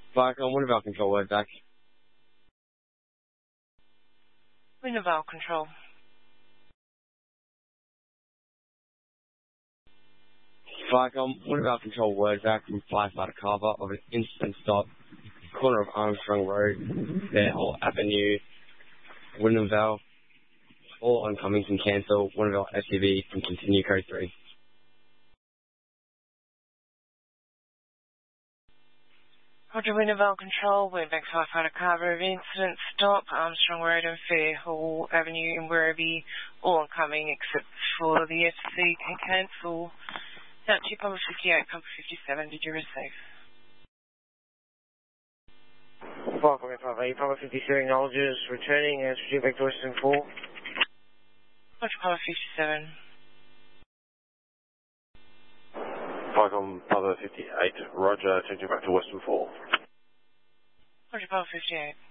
Falcon, one of our control word back. Wintervale Control. Falcon, one of our control word back from firefighter Carver of an instant stop, corner of Armstrong Road, Fairhall Avenue, Wintervale. All oncomings can cancel. One of our SUV can continue code 3. Roger, Wintervale Control, Windback Firefighter Carver of incident stop, Armstrong Road and Fairhall Avenue in Werribee, all oncoming except for the FC can cancel. Out to Pumper 58, Pumper 57, did you receive? Falcon 58, Pumper 57 acknowledges returning and switching back to Western 4. Roger, Pumper 57. Falcon Papa 58, Roger, changing back to Western 4. Roger, Pumper 58.